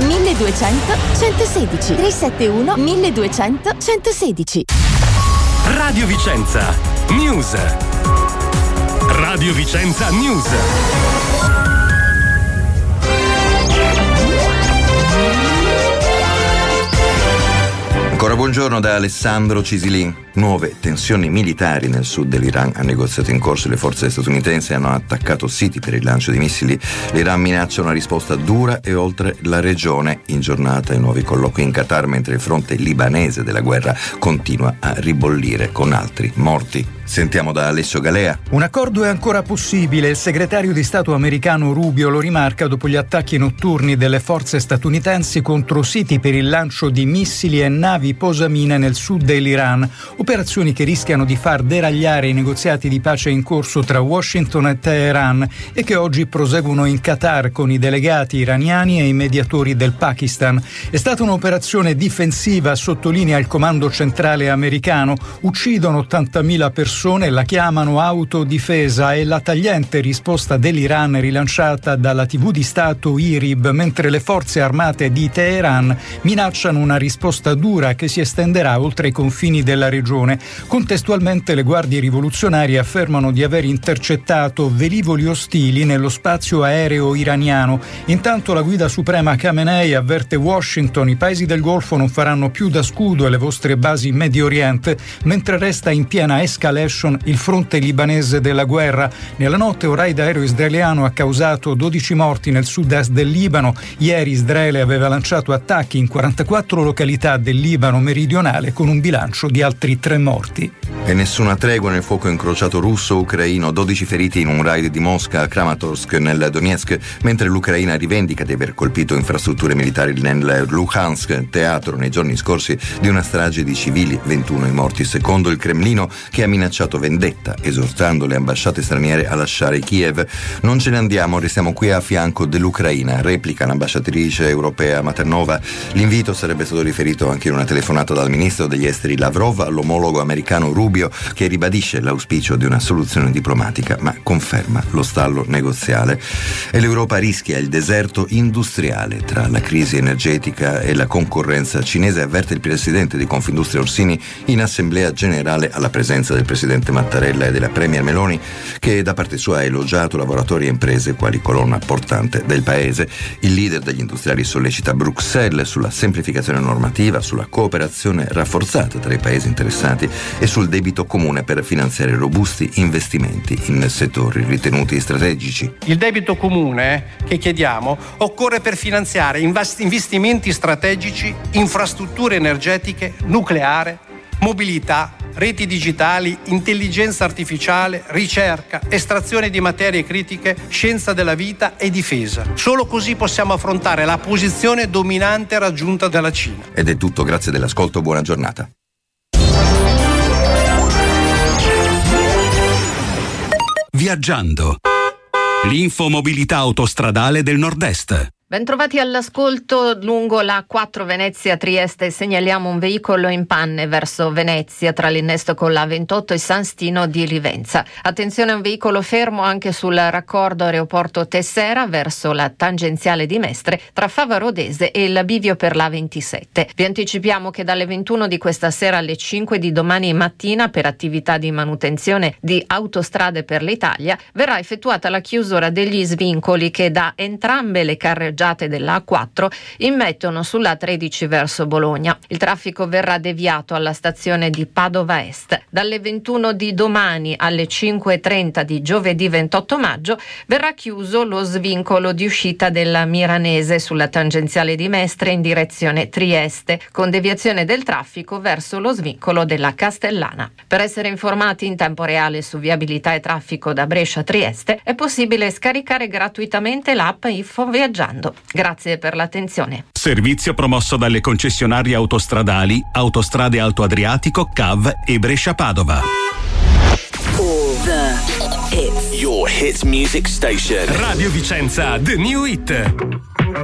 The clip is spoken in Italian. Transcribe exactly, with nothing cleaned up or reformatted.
milleduecento centosedici. tre sette uno milleduecento centosedici. Radio Vicenza News. Radio Vicenza News. Ancora buongiorno da Alessandro Cisilin. Nuove tensioni militari nel sud dell'Iran. A negoziato in corso le forze statunitensi hanno attaccato siti per il lancio di missili. L'Iran minaccia una risposta dura e oltre la regione. In giornata i nuovi colloqui in Qatar, mentre il fronte libanese della guerra continua a ribollire con altri morti. Sentiamo da Alessio Galea. Un accordo è ancora possibile. Il segretario di Stato americano Rubio lo rimarca dopo gli attacchi notturni delle forze statunitensi contro siti per il lancio di missili e navi posamine nel sud dell'Iran. Operazioni che rischiano di far deragliare i negoziati di pace in corso tra Washington e Teheran e che oggi proseguono in Qatar con i delegati iraniani e i mediatori del Pakistan. È stata un'operazione difensiva, sottolinea il comando centrale americano. Uccidono ottantamila persone, la chiamano autodifesa, e la tagliente risposta dell'Iran rilanciata dalla tivù di Stato I R I B, mentre le forze armate di Teheran minacciano una risposta dura che si estenderà oltre i confini della regione. Contestualmente le guardie rivoluzionarie affermano di aver intercettato velivoli ostili nello spazio aereo iraniano. Intanto la guida suprema Khamenei avverte Washington: i paesi del Golfo non faranno più da scudo alle vostre basi in Medio Oriente, mentre resta in piena escalation il fronte libanese della guerra. Nella notte un raid aereo israeliano ha causato dodici morti nel sud-est del Libano. Ieri Israele aveva lanciato attacchi in quarantaquattro località del Libano meridionale con un bilancio di altri tre morti. E nessuna tregua nel fuoco incrociato russo-ucraino. dodici feriti in un raid di Mosca a Kramatorsk nel Donetsk, mentre l'Ucraina rivendica di aver colpito infrastrutture militari nel Luhansk, teatro nei giorni scorsi di una strage di civili, ventuno i morti secondo il Cremlino, che ha minacciato vendetta, esortando le ambasciate straniere a lasciare Kiev. Non ce ne andiamo, restiamo qui a fianco dell'Ucraina, replica l'ambasciatrice europea Maternova. L'invito sarebbe stato riferito anche in una telefonata dal ministro degli esteri Lavrov all'omologo americano Rubio, che ribadisce l'auspicio di una soluzione diplomatica, ma conferma lo stallo negoziale. E l'Europa rischia il deserto industriale tra la crisi energetica e la concorrenza cinese, avverte il presidente di Confindustria Orsini in assemblea generale alla presenza del presidente Mattarella e della premier Meloni, che da parte sua ha elogiato lavoratori e imprese quali colonna portante del paese. Il leader degli industriali sollecita Bruxelles sulla semplificazione normativa, sulla cooperazione rafforzata tra i paesi interessati e sul debito comune per finanziare robusti investimenti in settori ritenuti strategici. Il debito comune che chiediamo occorre per finanziare investimenti strategici, infrastrutture energetiche, nucleare, mobilità, reti digitali, intelligenza artificiale, ricerca, estrazione di materie critiche, scienza della vita e difesa. Solo così possiamo affrontare la posizione dominante raggiunta dalla Cina. Ed è tutto, grazie dell'ascolto, buona giornata. Viaggiando. L'infomobilità autostradale del Nord-Est. Bentrovati all'ascolto. Lungo la A quattro Venezia-Trieste segnaliamo un veicolo in panne verso Venezia tra l'innesto con la A ventotto e San Stino di Livenza. Attenzione a un veicolo fermo anche sul raccordo aeroporto Tessera verso la tangenziale di Mestre tra Fava Rodese e il bivio per la A ventisette. Vi anticipiamo che dalle ventuno di questa sera alle cinque di domani mattina, per attività di manutenzione di Autostrade per l'Italia, verrà effettuata la chiusura degli svincoli che da entrambe le carreggiate della A quattro immettono sulla A tredici verso Bologna. Il traffico verrà deviato alla stazione di Padova Est. Dalle ventuno di domani alle cinque e trenta di giovedì ventotto maggio verrà chiuso lo svincolo di uscita della Miranese sulla tangenziale di Mestre in direzione Trieste, con deviazione del traffico verso lo svincolo della Castellana. Per essere informati in tempo reale su viabilità e traffico da Brescia a Trieste è possibile scaricare gratuitamente l'app Info Viaggiando. Grazie per l'attenzione. Servizio promosso dalle concessionarie autostradali Autostrade Alto Adriatico, C A V e Brescia Padova. All the hits. Your hits music station. Radio Vicenza, The New Hit.